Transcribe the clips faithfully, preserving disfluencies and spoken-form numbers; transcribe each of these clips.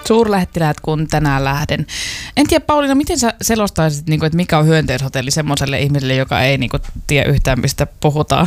Suurlähettiläät, kun tänään lähden. En tiedä, Pauliina, miten sä selostaisit, että mikä on hyönteishotelli semmoiselle ihmiselle, joka ei tiedä yhtään, mistä puhutaan?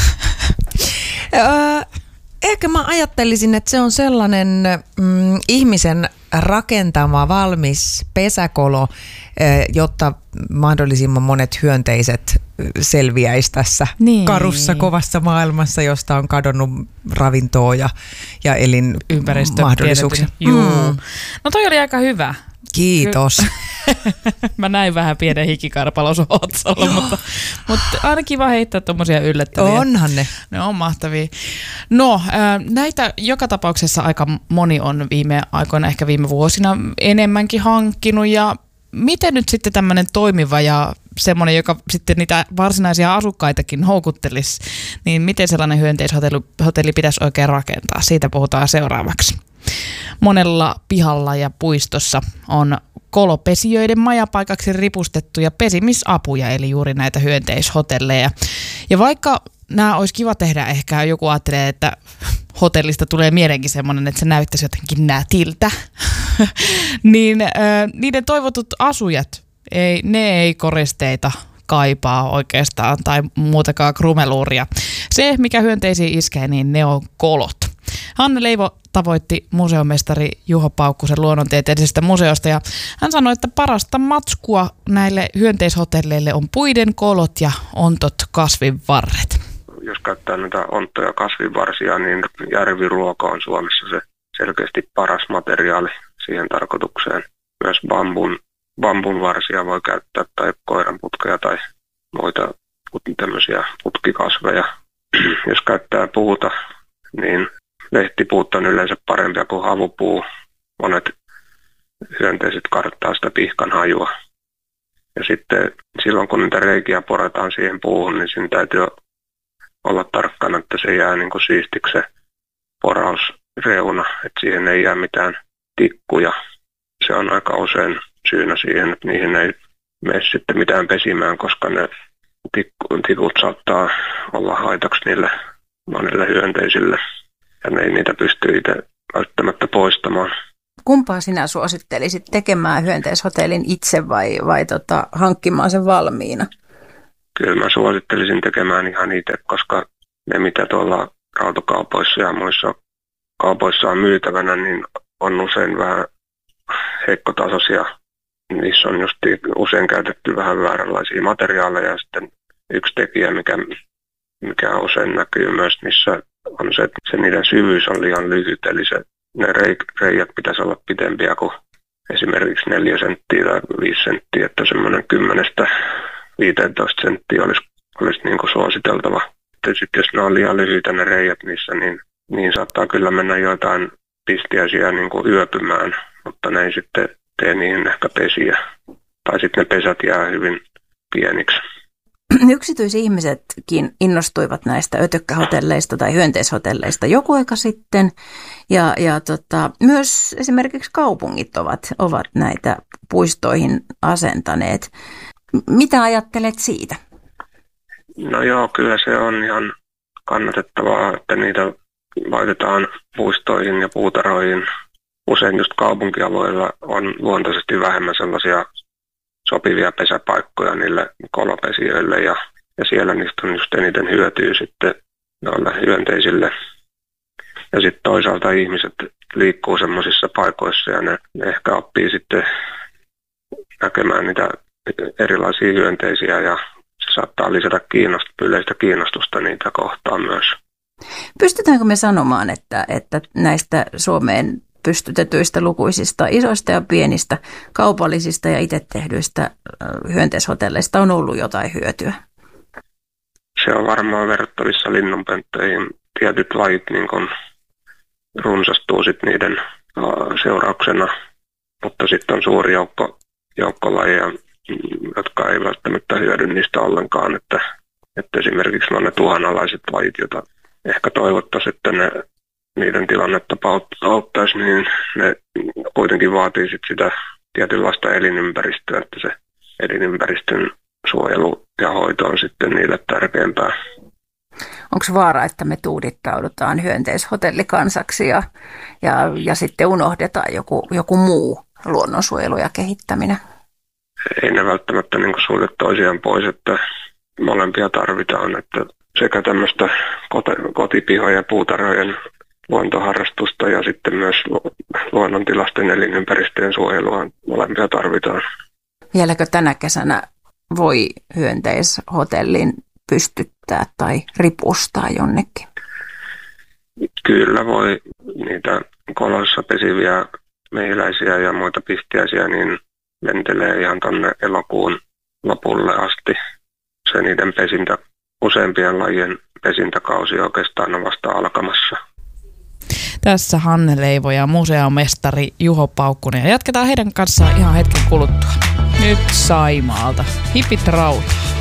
Öö, ehkä mä ajattelisin, että se on sellainen mm, ihmisen rakentama valmis pesäkolo, jotta mahdollisimman monet hyönteiset selviäisi tässä niin. karussa kovassa maailmassa, josta on kadonnut ravintoa ja, ja elinmahdollisuuksia. Juu. Mm. No toi oli aika hyvä. Kiitos. Mä näin vähän pienen hikikarpalon sun otsalla, mutta, mutta aina kiva heittää tommosia yllättäviä. Onhan ne. Ne on mahtavia. No, näitä joka tapauksessa aika moni on viime aikoina, ehkä viime vuosina enemmänkin hankkinut. Ja miten nyt sitten tämmöinen toimiva ja semmoinen, joka sitten niitä varsinaisia asukkaitakin houkuttelisi, niin miten sellainen hyönteishotelli hotelli pitäisi oikein rakentaa? Siitä puhutaan seuraavaksi. Monella pihalla ja puistossa on kolopesijöiden majapaikaksi ripustettuja pesimisapuja, eli juuri näitä hyönteishotelleja. Ja vaikka nämä olisi kiva tehdä, ehkä joku ajattelee, että hotellista tulee mielenkin semmoinen, että se näyttäisi jotenkin nätiltä, niin äh, niiden toivotut asujat, ei, ne ei koristeita kaipaa oikeastaan tai muutakaan krumeluuria. Se, mikä hyönteisiin iskee, niin ne on kolot. Hanne Leivo tavoitti museomestari Juho Paukkusen luonnontieteellisestä museosta ja hän sanoi, että parasta matskua näille hyönteishotelleille on puiden kolot ja ontot kasvinvarret. Jos käyttää näitä onttoja kasvinvarsia, niin järviruoka on Suomessa se selkeästi paras materiaali siihen tarkoitukseen. Myös bambun, bambun varsia voi käyttää tai koiranputkeja tai muita tämmöisiä putkikasveja. Jos käyttää puuta, niin lehtipuut on yleensä parempia kuin havupuu. Monet hyönteiset karttaa sitä pihkan hajua. Ja sitten silloin kun niitä reikiä porataan siihen puuhun, niin siinä täytyy olla tarkkana, että se jää niin kuin siistiksi se porausreuna, että siihen ei jää mitään tikkuja. Se on aika usein syynä siihen, että niihin ei mene sitten mitään pesimään, koska ne tikut saattaa olla haitaksi niille monille hyönteisille. Ja ne ei niitä pysty itse välttämättä poistamaan. Kumpaa sinä suosittelisit, tekemään hyönteishotellin itse vai, vai tota, hankkimaan sen valmiina? Kyllä mä suosittelisin tekemään ihan itse, koska ne mitä tuolla rautokaupoissa ja muissa kaupoissa on myytävänä, niin on usein vähän heikkotasoisia. Niissä on just usein käytetty vähän vääränlaisia materiaaleja ja sitten yksi tekijä, mikä, mikä usein näkyy myös niissä, on se, että se niiden syvyys on liian lyhyt, eli se, ne reijät pitäisi olla pitempiä kuin esimerkiksi neljä senttiä tai viisi senttiä, että semmoinen kymmenestä viisitoista senttiä olisi, olisi niin kuin suositeltava. Sitten jos ne on liian lyhyitä ne reijät niissä, niin, niin saattaa kyllä mennä joitain pistiäisiä niin kuin yöpymään, mutta ne ei sitten tee niihin ehkä pesiä. Tai sitten ne pesät jää hyvin pieniksi. Yksityisihmisetkin innostuivat näistä ötökkähotelleista tai hyönteishotelleista joku aika sitten. Ja, ja tota, myös esimerkiksi kaupungit ovat, ovat näitä puistoihin asentaneet. Mitä ajattelet siitä? No joo, kyllä se on ihan kannatettavaa, että niitä laitetaan puistoihin ja puutarhoihin. Usein just kaupunkialueilla on luontaisesti vähemmän sellaisia sopivia pesäpaikkoja niille kolopesijöille ja, ja siellä niistä on just eniten hyötyä sitten noille hyönteisille. Ja sitten toisaalta ihmiset liikkuu semmoisissa paikoissa ja ne, ne ehkä oppii sitten näkemään niitä erilaisia hyönteisiä ja se saattaa lisätä kiinnost- yleistä kiinnostusta niitä kohtaan myös. Pystytäänkö me sanomaan, että, että näistä Suomeen pystytetyistä lukuisista isoista ja pienistä kaupallisista ja itse tehdyistä hyönteishotelleista on ollut jotain hyötyä? Se on varmaan verrattavissa linnunpönttöihin. Tietyt lajit niin kun runsastuu sit niiden seurauksena, mutta sitten on suuri joukko, joukko lajeja, jotka ei välttämättä hyödy niistä ollenkaan. Että, että esimerkiksi ne tuhanalaiset lajit, joita ehkä toivottaisiin, että ne niiden tilannetta auttaisi, niin ne kuitenkin vaatii sit sitä tietynlaista elinympäristöä, että se elinympäristön suojelu ja hoito on sitten niille tärkeämpää. Onko vaara, että me tuudittaudutaan hyönteishotellikansaksi ja, ja, ja sitten unohdetaan joku, joku muu luonnonsuojelu ja kehittäminen? Ei ne välttämättä niin kuin sulje toisiaan pois, että molempia tarvitaan, että sekä tämmöistä kotipihojen ja puutarhojen luontoharrastusta ja sitten myös luonnontilaisten elinympäristöjen suojelua molempia tarvitaan. Vieläkö tänä kesänä voi hyönteishotellin pystyttää tai ripustaa jonnekin? Kyllä voi niitä koloissa pesiviä mehiläisiä ja muita pistiäisiä niin lentelee ihan tonne elokuun lopulle asti. Se niiden pesintä, useimpien lajien pesintäkausi oikeastaan on vasta alkamassa. Tässä Hanne Leivo ja museomestari Juho Paukkunen. Ja jatketaan heidän kanssaan ihan hetken kuluttua. Nyt Saimaalta. Hipit rautaa.